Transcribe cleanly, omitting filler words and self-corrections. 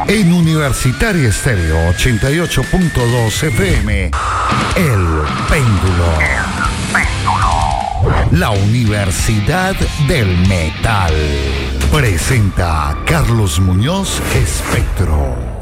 En Universitaria Estéreo 88.2 FM, El Péndulo. La Universidad del Metal. Presenta Carlos Muñoz Espectro.